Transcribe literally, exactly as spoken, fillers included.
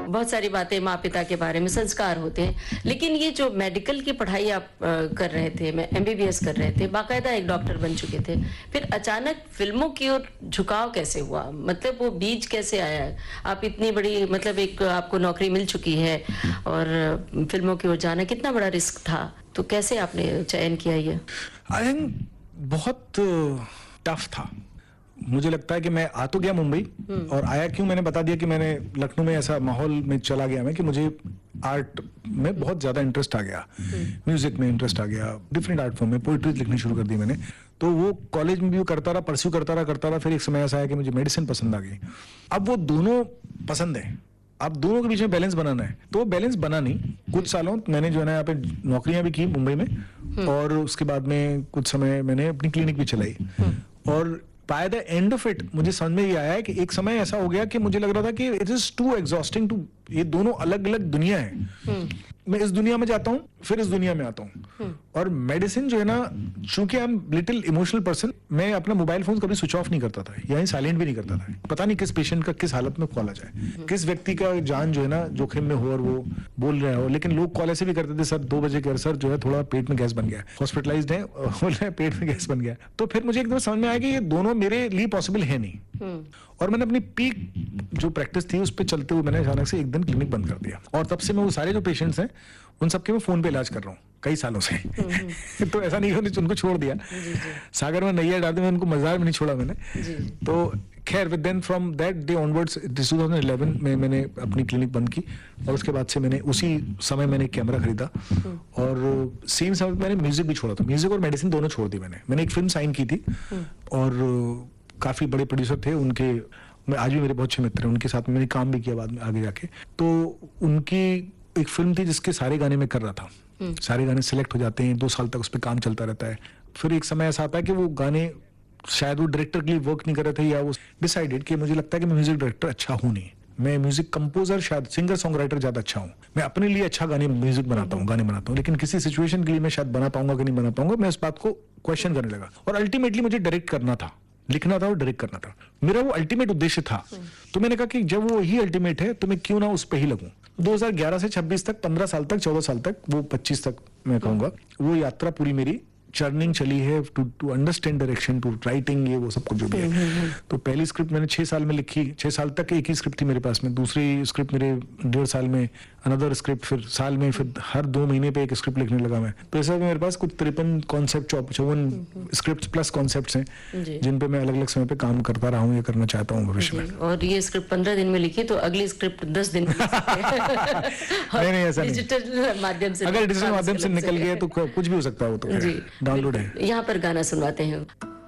बहुत सारी बातें माँ पिता के बारे में, संस्कार होते हैं, लेकिन ये जो मेडिकल की पढ़ाई आप आ, कर रहे थे, मैं एमबीबीएस कर रहे थे, बाकायदा एक डॉक्टर बन चुके थे, फिर अचानक फिल्मों की ओर झुकाव कैसे हुआ? मतलब वो बीज कैसे आया? आप इतनी बड़ी, मतलब एक आपको नौकरी मिल चुकी है और फिल्मों की ओर जाना कितना बड़ा रिस्क था, तो कैसे आपने चयन किया ये? आई थिंक बहुत टफ था। मुझे लगता है कि मैं आ तो गया मुंबई, और आया क्यों मैंने बता दिया कि मैंने लखनऊ में ऐसा माहौल में चला गया मैं कि मुझे आर्ट में बहुत ज्यादा इंटरेस्ट आ गया, म्यूजिक में इंटरेस्ट आ गया, डिफरेंट आर्ट फॉर्म में पोइट्री लिखनी शुरू कर दी मैंने। तो वो कॉलेज में भी करता रहा, परस्यू करता रहा करता रहा फिर एक समय ऐसा आया कि मुझे मेडिसिन पसंद आ गई। अब वो दोनों पसंद है, अब दोनों के बीच में बैलेंस बनाना है, तो वो बैलेंस बना नहीं। कुछ सालों मैंने जो है ना यहाँ पे नौकरियां भी की मुंबई में, और उसके बाद में कुछ समय मैंने अपनी क्लिनिक भी चलाई, और by the end of it मुझे समझ में ये आया है कि एक समय ऐसा हो गया कि मुझे लग रहा था कि it is to exhausting to, ये दोनों अलग अलग दुनिया है। मैं इस दुनिया में जाता हूँ, फिर इस दुनिया में आता हूँ, और मेडिसिन जो है ना, चूंकि I am little emotional person, मैं अपना मोबाइल फोन कभी स्विच ऑफ नहीं करता था, यानी साइलेंट भी नहीं करता था। पता नहीं किस पेशेंट का किस हालत में कॉल आ जाए, किस व्यक्ति का जान जो है ना जोखिम में हो और वो बोल रहे हो। लेकिन लोग कॉल ऐसे भी करते थे, सर दो बजे के सर जो है थोड़ा पेट में गैस बन गया, हॉस्पिटलाइज्ड है, बोल रहे हैं पेट में गैस बन गया। तो फिर मुझे एकदम समझ में आया कि ये दोनों मेरे लिए पॉसिबल है नहीं, और मैंने अपनी पीक जो प्रैक्टिस थी उस पर चलते हुए मैंने अचानक से एक दिन क्लिनिक बंद कर दिया, और तब से मैं वो सारे जो पेशेंट्स हैं उन सबके मैं फोन पे इलाज कर रहा हूँ कई सालों से। तो ऐसा नहीं कि उनको छोड़ दिया, सागर में नैया डालते, मैं उनको मजार में नहीं छोड़ा मैंने। तो खैर with then from that day onwards two thousand eleven में मैंने अपनी क्लिनिक बंद की, और उसके बाद से मैंने उसी समय मैंने कैमरा खरीदा, और सेम समय मैंने म्यूजिक भी छोड़ा था, म्यूजिक और मेडिसिन दोनों छोड़ दी मैंने। मैंने एक फिल्म साइन की थी, और काफी बड़े प्रोड्यूसर थे उनके, मैं आज भी मेरे बहुत अच्छे मित्र हैं, उनके साथ मैंने काम भी किया बाद में आगे जाके। तो उनकी एक फिल्म थी जिसके सारे गाने मैं कर रहा था, सारे गाने सिलेक्ट हो जाते हैं, दो साल तक उस पर काम चलता रहता है। फिर एक समय ऐसा आता है कि वो गाने शायद वो डायरेक्टर के लिए वर्क नहीं कर रहे थे, या वो डिसाइडेड कि मुझे लगता है कि मैं म्यूजिक डायरेक्टर अच्छा हूँ नहीं, मैं म्यूजिक कंपोजर शायद सिंगर सॉन्ग राइटर ज्यादा अच्छा हूँ। मैं अपने लिए अच्छा गाने म्यूजिक बनाता हूँ, गाने बनाता हूँ, लेकिन किसी सिचुएशन के लिए मैं शायद बना पाऊंगा कि नहीं बना पाऊंगा, मैं इस बात को क्वेश्चन करने लगा। और अल्टीमेटली मुझे डायरेक्ट करना था, लिखना था और डायरेक्ट करना था, मेरा वो अल्टीमेट उद्देश्य था। तो मैंने कहा कि जब वो ही अल्टीमेट है तो मैं क्यों ना उस पे ही लगूं। दो हज़ार ग्यारह से छब्बीस तक, पंद्रह साल तक, चौदह साल तक, वो पच्चीस तक मैं कहूंगा, वो यात्रा पूरी मेरी चर्निंग चली है to to understand direction, to writing, ये वो सब कुछ जो भी है। तो पहली स्क्रिप्ट मैंने छह साल में लिखी, छह साल तक एक ही स्क्रिप्ट थी मेरे पास में, दूसरी स्क्रिप्ट मेरे डेढ़ साल में, अनदर स्क्रिप्ट फिर साल में, फिर हर दो महीने पे एक स्क्रिप्ट लिखने लगा मैं। तो ऐसा मेरे पास कुछ तिरपन कॉन्सेप्ट, चौवन स्क्रिप्ट प्लस कॉन्सेप्ट्स हैं, जिन पे मैं अलग अलग समय पे काम करता रहा हूँ या करना चाहता हूँ भविष्य में। और ये स्क्रिप्ट पंद्रह दिन में लिखी, तो अगली स्क्रिप्ट दस दिन में नहीं नहीं ऐसा नहीं, डिजिटल माध्यम से, अगर डिजिटल माध्यम से निकल गया तो कुछ भी हो सकता है, वो तो डाउनलोड है। यहाँ पर गाना सुनवाते हैं।